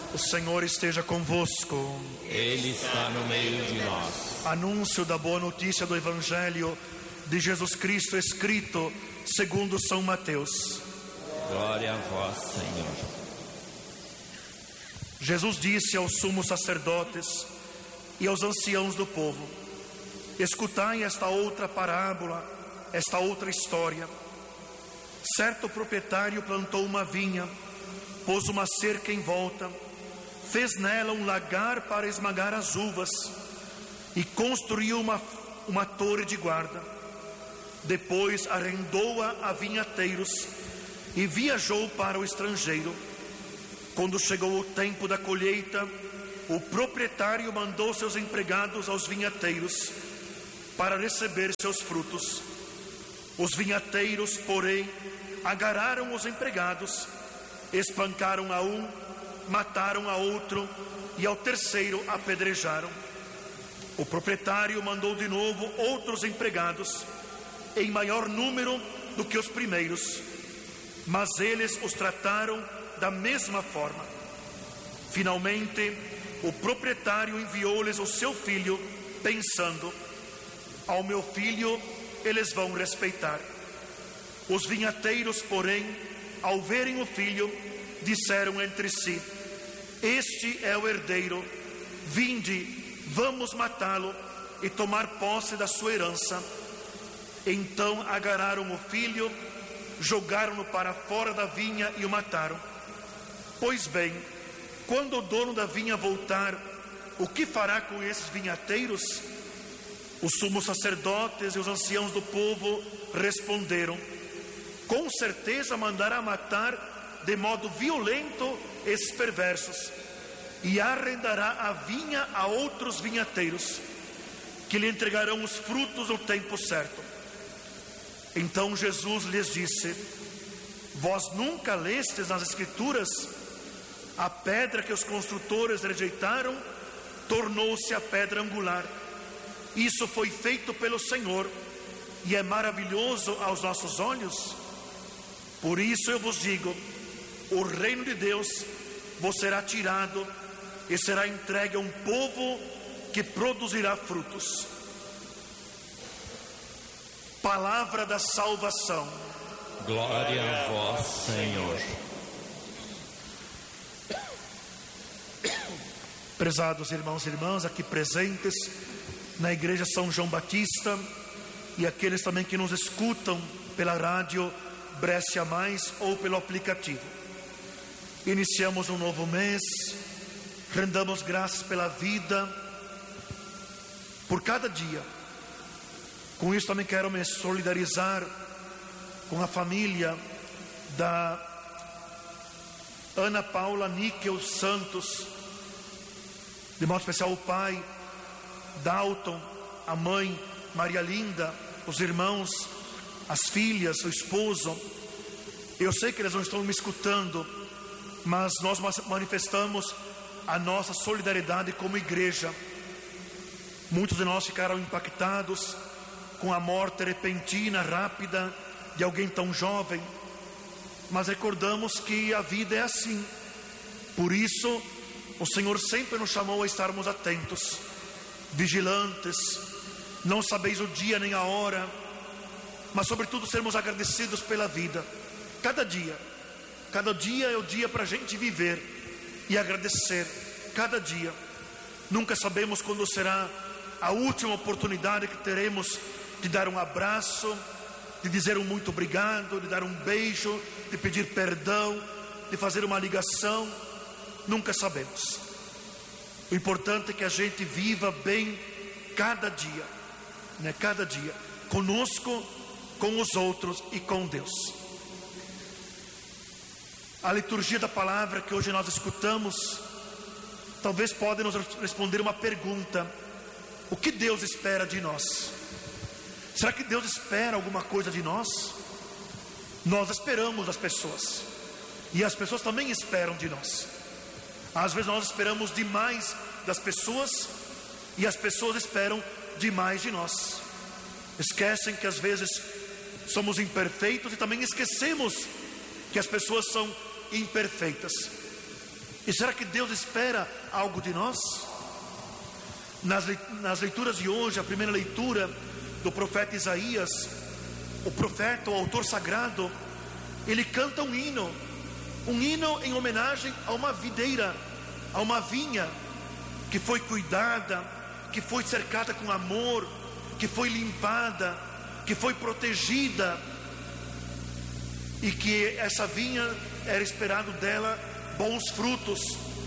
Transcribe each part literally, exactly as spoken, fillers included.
O Senhor esteja convosco. Ele está no meio de nós. Anúncio da boa notícia do Evangelho de Jesus Cristo escrito segundo São Mateus. Glória a vós, Senhor. Jesus disse aos sumos sacerdotes e aos anciãos do povo: escutai esta outra parábola, esta outra história. Certo proprietário plantou uma vinha, pôs uma cerca em volta, fez nela um lagar para esmagar as uvas e construiu uma, uma torre de guarda. Depois arrendou-a a vinhateiros e viajou para o estrangeiro. Quando chegou o tempo da colheita, o proprietário mandou seus empregados aos vinhateiros para receber seus frutos. Os vinhateiros, porém, agarraram os empregados, espancaram a um, mataram a outro e ao terceiro apedrejaram. O proprietário mandou de novo outros empregados, em maior número do que os primeiros, mas eles os trataram da mesma forma. Finalmente, o proprietário enviou-lhes o seu filho, pensando: ao meu filho eles vão respeitar. Os vinhateiros, porém, ao verem o filho, disseram entre si: este é o herdeiro, vinde, vamos matá-lo e tomar posse da sua herança. Então agarraram o filho, jogaram-no para fora da vinha e o mataram. Pois bem, quando o dono da vinha voltar, o que fará com esses vinhateiros? Os sumos sacerdotes e os anciãos do povo responderam: com certeza mandará matar de modo violento esses perversos e arrendará a vinha a outros vinhateiros, que lhe entregarão os frutos no tempo certo. Então Jesus lhes disse: vós nunca lestes nas Escrituras? A pedra que os construtores rejeitaram tornou-se a pedra angular. Isso foi feito pelo Senhor e é maravilhoso aos nossos olhos. Por isso eu vos digo: o reino de Deus vos será tirado e será entregue a um povo que produzirá frutos. Palavra da salvação. Glória a vós, Senhor. Prezados irmãos e irmãs aqui presentes na Igreja São João Batista e aqueles também que nos escutam pela rádio Brescia Mais ou pelo aplicativo. Iniciamos um novo mês, rendamos graças pela vida, por cada dia. Com isso também quero me solidarizar com a família da Ana Paula Níquel Santos, de modo especial o pai Dalton, a mãe Maria Linda, os irmãos, as filhas, o esposo. Eu sei que eles não estão me escutando, mas nós manifestamos a nossa solidariedade como igreja. Muitos de nós ficaram impactados com a morte repentina, rápida de alguém tão jovem, mas recordamos que a vida é assim. Por isso o Senhor sempre nos chamou a estarmos atentos, vigilantes. Não sabeis o dia nem a hora, mas sobretudo sermos agradecidos pela vida. Cada dia, cada dia é o dia para a gente viver e agradecer. Cada dia. Nunca sabemos quando será a última oportunidade que teremos de dar um abraço, de dizer um muito obrigado, de dar um beijo, de pedir perdão, de fazer uma ligação. Nunca sabemos. O importante é que a gente viva bem cada dia, né? Cada dia, conosco, com os outros e com Deus. A liturgia da palavra que hoje nós escutamos, talvez pode nos responder uma pergunta: o que Deus espera de nós? Será que Deus espera alguma coisa de nós? Nós esperamos das pessoas, e as pessoas também esperam de nós. Às vezes nós esperamos demais das pessoas, e as pessoas esperam demais de nós. Esquecem que às vezes somos imperfeitos, e também esquecemos que as pessoas são imperfeitas. E será que Deus espera algo de nós? Nas, nas leituras de hoje, a primeira leitura do profeta Isaías, o profeta, o autor sagrado, ele canta um hino, um hino em homenagem a uma videira, a uma vinha que foi cuidada, que foi cercada com amor, que foi limpada, que foi protegida, e que essa vinha era esperado dela bons frutos.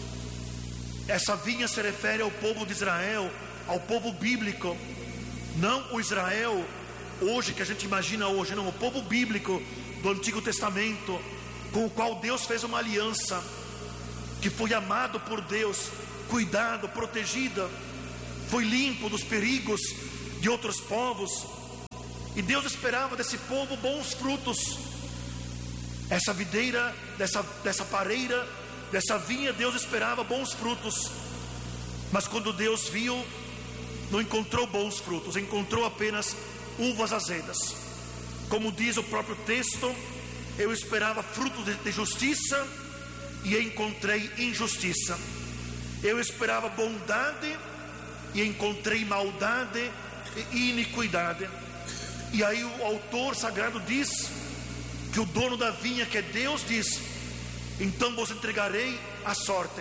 Essa vinha se refere ao povo de Israel, ao povo bíblico, não o Israel hoje que a gente imagina hoje, não, o povo bíblico do Antigo Testamento, com o qual Deus fez uma aliança, que foi amado por Deus, cuidado, protegido, foi limpo dos perigos de outros povos, e Deus esperava desse povo bons frutos. Essa videira, dessa, dessa pareira, dessa vinha, Deus esperava bons frutos. Mas quando Deus viu, não encontrou bons frutos, encontrou apenas uvas azedas. Como diz o próprio texto, eu esperava frutos de, de justiça e encontrei injustiça. Eu esperava bondade e encontrei maldade e iniquidade. E aí o autor sagrado diz que o dono da vinha, que é Deus, diz: então vos entregarei a sorte,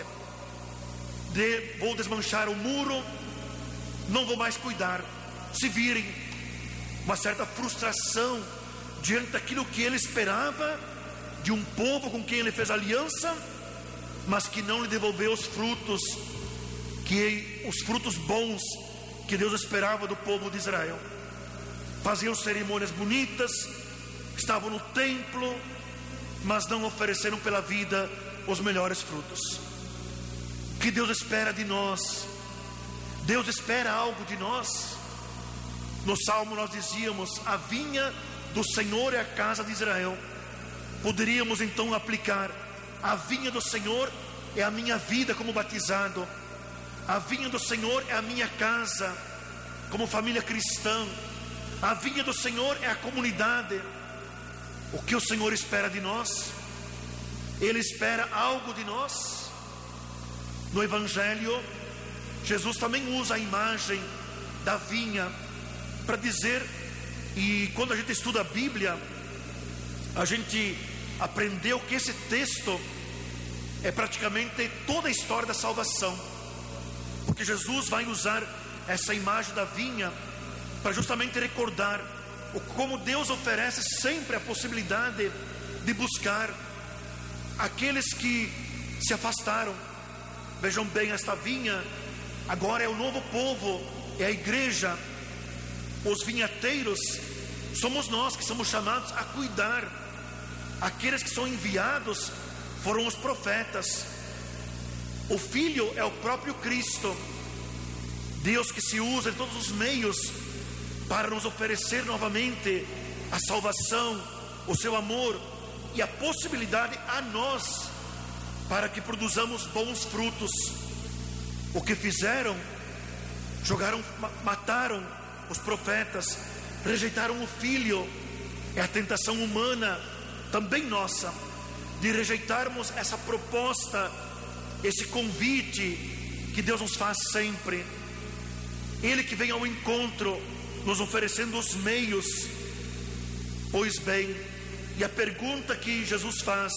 de, vou desmanchar o muro, não vou mais cuidar. Se virem uma certa frustração diante daquilo que ele esperava de um povo com quem ele fez aliança, mas que não lhe devolveu os frutos, que os frutos bons que Deus esperava do povo de Israel. Faziam cerimônias bonitas, estavam no templo, mas não ofereceram pela vida os melhores frutos. O que Deus espera de nós? Deus espera algo de nós. No Salmo nós dizíamos: a vinha do Senhor é a casa de Israel. Poderíamos então aplicar: a vinha do Senhor é a minha vida como batizado, a vinha do Senhor é a minha casa como família cristã, a vinha do Senhor é a comunidade. O que o Senhor espera de nós? Ele espera algo de nós. No Evangelho, Jesus também usa a imagem da vinha para dizer, e quando a gente estuda a Bíblia, a gente aprendeu que esse texto é praticamente toda a história da salvação, porque Jesus vai usar essa imagem da vinha para justamente recordar o como Deus oferece sempre a possibilidade de buscar aqueles que se afastaram. Vejam bem, esta vinha agora é o novo povo, é a igreja. Os vinhateiros somos nós, que somos chamados a cuidar. Aqueles que são enviados foram os profetas. O Filho é o próprio Cristo, Deus que se usa de todos os meios para nos oferecer novamente a salvação, o seu amor e a possibilidade a nós para que produzamos bons frutos. O que fizeram? Jogaram, mataram os profetas, rejeitaram o Filho. É a tentação humana, também nossa, de rejeitarmos essa proposta, esse convite que Deus nos faz sempre. Ele que vem ao encontro, nos oferecendo os meios. Pois bem, e a pergunta que Jesus faz: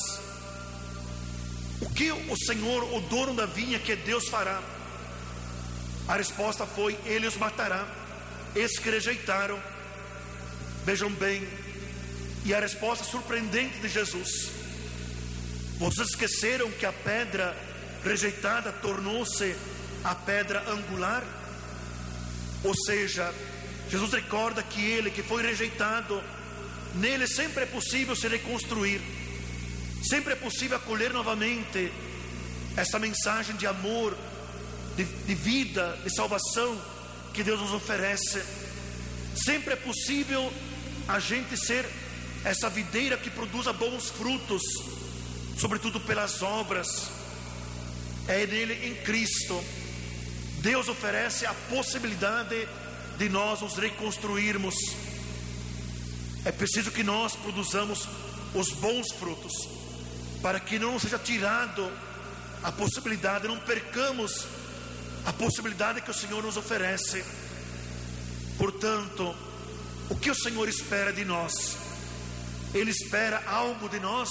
o que o Senhor, o dono da vinha, que é Deus, fará? A resposta foi: Ele os matará, esses que rejeitaram. Vejam bem, e a resposta surpreendente de Jesus: vocês esqueceram que a pedra rejeitada tornou-se a pedra angular? Ou seja, Jesus recorda que ele que foi rejeitado, nele sempre é possível se reconstruir, sempre é possível acolher novamente essa mensagem de amor, de, de vida, de salvação que Deus nos oferece. Sempre é possível a gente ser essa videira que produza bons frutos, sobretudo pelas obras. É nele, em Cristo, Deus oferece a possibilidade de nós nos reconstruirmos. É preciso que nós produzamos os bons frutos, para que não seja tirado a possibilidade, não percamos a possibilidade que o Senhor nos oferece. Portanto, o que o Senhor espera de nós? Ele espera algo de nós.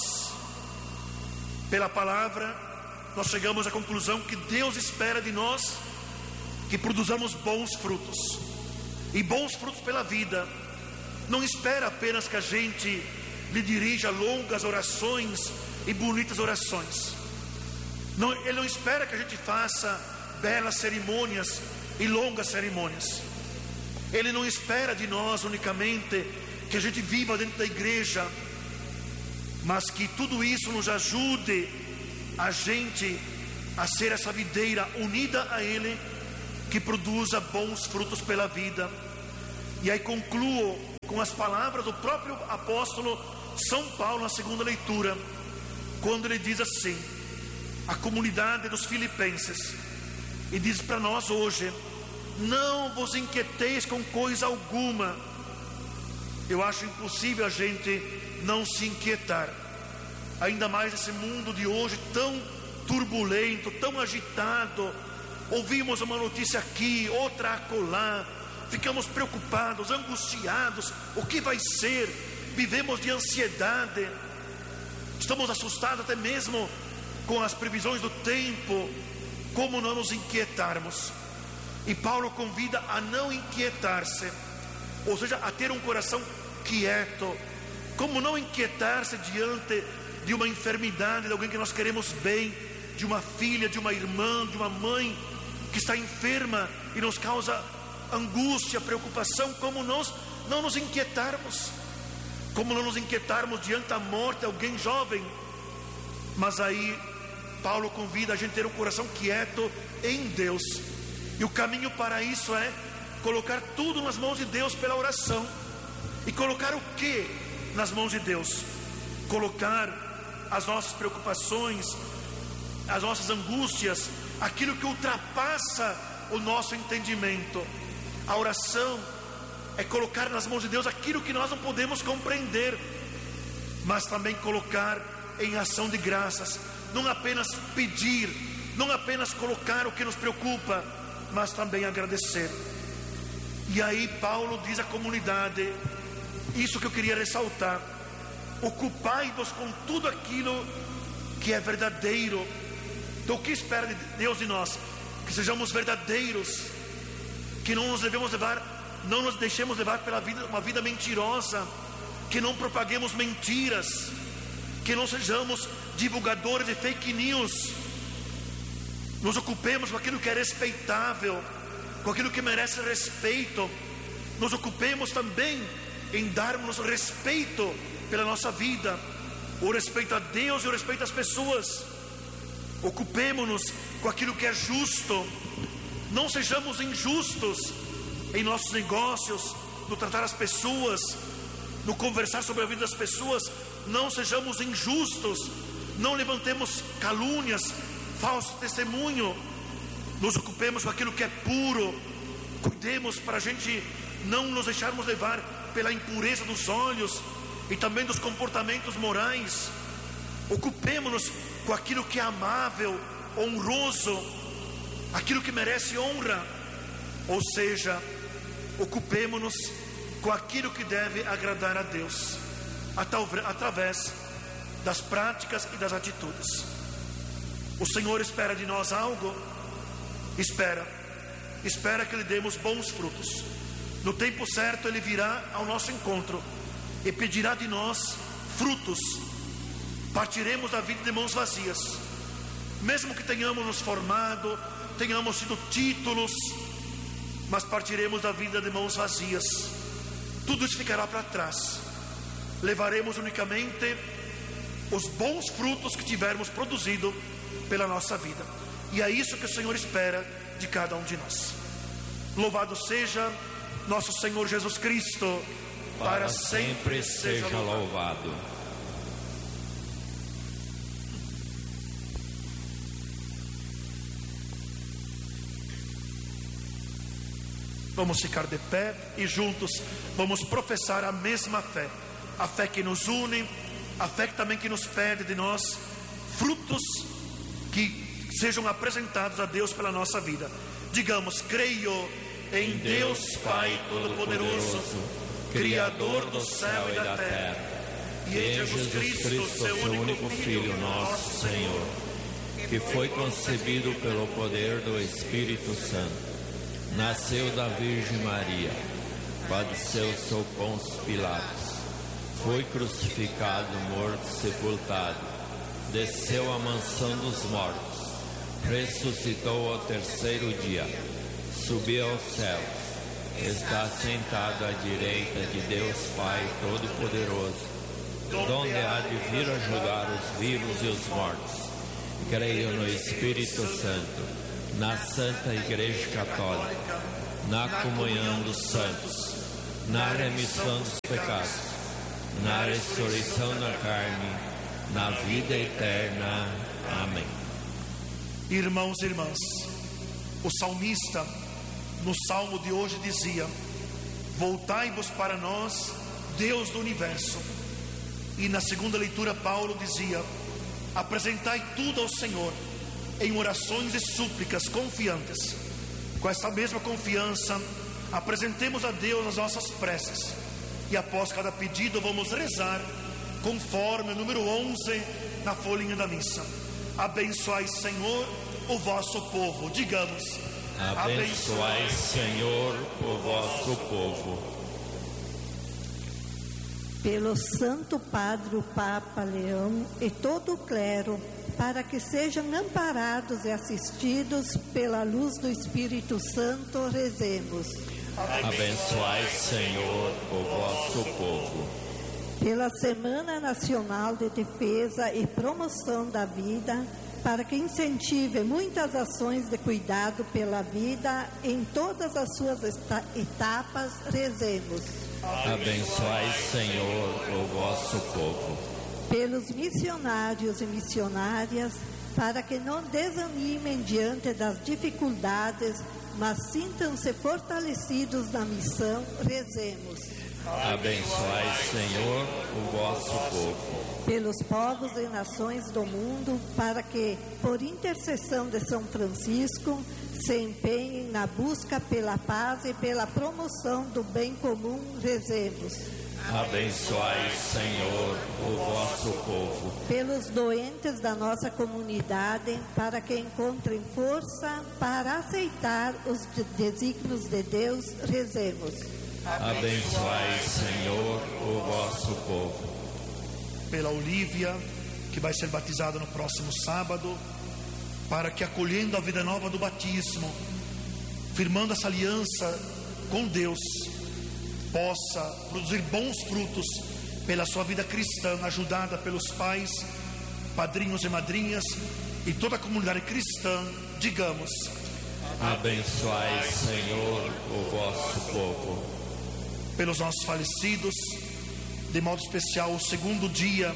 Pela palavra, nós chegamos à conclusão que Deus espera de nós que produzamos bons frutos, e bons frutos pela vida. Não espera apenas que a gente lhe dirija longas orações e bonitas orações. Não, Ele não espera que a gente faça belas cerimônias e longas cerimônias. Ele não espera de nós unicamente que a gente viva dentro da igreja, mas que tudo isso nos ajude a gente a ser essa videira unida a Ele, que produza bons frutos pela vida. E aí concluo com as palavras do próprio apóstolo São Paulo na segunda leitura, quando ele diz assim, a comunidade dos filipenses, e diz para nós hoje: não vos inquieteis com coisa alguma. Eu acho impossível a gente não se inquietar, ainda mais nesse mundo de hoje tão turbulento, tão agitado. Ouvimos uma notícia aqui, outra acolá, ficamos preocupados, angustiados. O que vai ser? Vivemos de ansiedade, estamos assustados até mesmo com as previsões do tempo. Como não nos inquietarmos? E Paulo convida a não inquietar-se, ou seja, a ter um coração quieto. Como não inquietar-se diante de uma enfermidade, de alguém que nós queremos bem, de uma filha, de uma irmã, de uma mãe que está enferma e nos causa angústia, preocupação? Como nós não nos inquietarmos? Como não nos inquietarmos diante da morte de alguém jovem? Mas aí Paulo convida a gente a ter um coração quieto em Deus. E o caminho para isso é colocar tudo nas mãos de Deus pela oração. E colocar o que nas mãos de Deus? Colocar as nossas preocupações, as nossas angústias, aquilo que ultrapassa o nosso entendimento. A oração é colocar nas mãos de Deus aquilo que nós não podemos compreender, mas também colocar em ação de graças. Não apenas pedir, não apenas colocar o que nos preocupa, mas também agradecer. E aí Paulo diz à comunidade, isso que eu queria ressaltar: ocupai-vos com tudo aquilo que é verdadeiro. Então o que espera Deus de nós? Que sejamos verdadeiros, que não nos devemos levar, não nos deixemos levar pela vida, uma vida mentirosa, que não propaguemos mentiras, que não sejamos divulgadores de fake news. Nos ocupemos com aquilo que é respeitável, com aquilo que merece respeito. Nos ocupemos também em darmos respeito pela nossa vida, o respeito a Deus e o respeito às pessoas. Ocupemos-nos com aquilo que é justo. Não sejamos injustos em nossos negócios, no tratar as pessoas, no conversar sobre a vida das pessoas. Não sejamos injustos, não levantemos calúnias, falso testemunho. Nos ocupemos com aquilo que é puro. Cuidemos para a gente não nos deixarmos levar pela impureza dos olhos e também dos comportamentos morais. Ocupemos-nos com aquilo que é amável, honroso, aquilo que merece honra. Ou seja, ocupemos-nos com aquilo que deve agradar a Deus, através das práticas e das atitudes. O Senhor espera de nós algo? Espera, espera que lhe demos bons frutos. No tempo certo Ele virá ao nosso encontro e pedirá de nós frutos. Partiremos da vida de mãos vazias, mesmo que tenhamos nos formado, tenhamos tido títulos, mas partiremos da vida de mãos vazias. Tudo isso ficará para trás. Levaremos unicamente os bons frutos que tivermos produzido pela nossa vida. E é isso que o Senhor espera de cada um de nós. Louvado seja nosso Senhor Jesus Cristo, para, para sempre, sempre seja louvado. louvado. Vamos ficar de pé e juntos vamos professar a mesma fé, a fé que nos une, a fé que também que nos pede de nós frutos que sejam apresentados a Deus pela nossa vida. Digamos: creio em Deus Pai Todo-Poderoso, Criador do céu e da terra, e em Jesus Cristo, seu único Filho, nosso Senhor, que foi concebido pelo poder do Espírito Santo, nasceu da Virgem Maria, padeceu sob Pôncio Pilatos, foi crucificado, morto, sepultado, desceu à mansão dos mortos, ressuscitou ao terceiro dia, subiu aos céus, está sentado à direita de Deus Pai Todo-Poderoso, donde há de vir a julgar os vivos e os mortos. Creio no Espírito Santo, na Santa Igreja Católica, na comunhão dos santos, na remissão dos pecados, na ressurreição da carne, na vida eterna. Amém. Irmãos e irmãs, o salmista no salmo de hoje dizia: voltai-vos para nós, Deus do universo. E na segunda leitura Paulo dizia: apresentai tudo ao Senhor em orações e súplicas confiantes. Com essa mesma confiança, apresentemos a Deus as nossas preces, e após cada pedido vamos rezar conforme o número onze na folhinha da missa. Abençoai, Senhor, o vosso povo. Digamos: abençoai, Senhor, o vosso povo. Pelo Santo Padre, o Papa Leão e todo o clero, para que sejam amparados e assistidos pela luz do Espírito Santo, rezemos. Abençoai, Senhor, o vosso povo. Pela Semana Nacional de Defesa e Promoção da Vida, para que incentive muitas ações de cuidado pela vida em todas as suas etapas, rezemos. Abençoai, Senhor, o vosso povo. Pelos missionários e missionárias, para que não desanimem diante das dificuldades, mas sintam-se fortalecidos na missão, rezemos. Abençoai, Senhor, o vosso povo. Pelos povos e nações do mundo, para que, por intercessão de São Francisco, se empenhem na busca pela paz e pela promoção do bem comum, rezemos. Abençoai, Senhor, o vosso povo. Pelos doentes da nossa comunidade, para que encontrem força para aceitar os desígnios de Deus, rezemos. Abençoai, Senhor, o vosso povo. Pela Olívia, que vai ser batizada no próximo sábado, para que, acolhendo a vida nova do batismo, firmando essa aliança com Deus, possa produzir bons frutos pela sua vida cristã, ajudada pelos pais, padrinhos e madrinhas e toda a comunidade cristã. Digamos: abençoai, Senhor, o vosso povo. Pelos nossos falecidos, de modo especial o segundo dia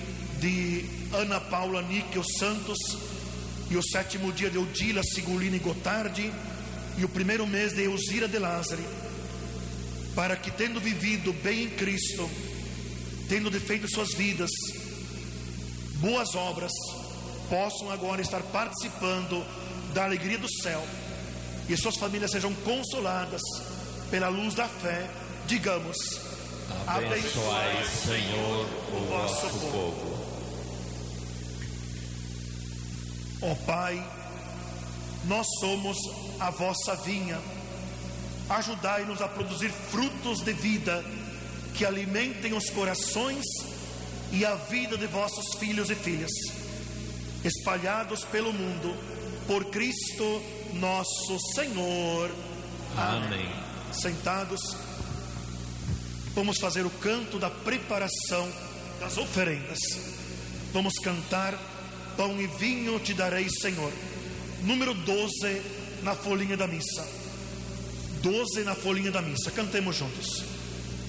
de Ana Paula Níquel Santos, e o sétimo dia de Odila Sigolini Gotardi, e o primeiro mês de Elzira de Lázari, para que, tendo vivido bem em Cristo, tendo feito suas vidas boas obras, possam agora estar participando da alegria do céu, e suas famílias sejam consoladas pela luz da fé. Digamos: abençoai, Senhor, o vosso povo. Ó Pai, nós somos a vossa vinha. Ajudai-nos a produzir frutos de vida que alimentem os corações e a vida de vossos filhos e filhas, espalhados pelo mundo, por Cristo nosso Senhor. Amém. Sentados, vamos fazer o canto da preparação das oferendas. Vamos cantar: pão e vinho te darei, Senhor. Número doze na folhinha da missa. doze na folhinha da missa. Cantemos juntos.